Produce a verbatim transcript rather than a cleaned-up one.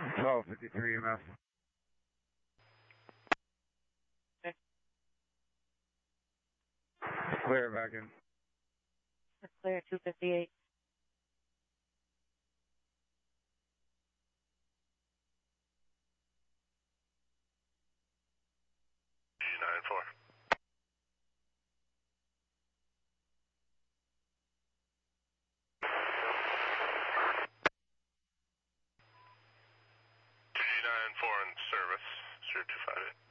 twelve fifty-three E M F. Okay. Clear back in. Clear two fifty-eight. G nine four. G nine four in service, zero two five eight.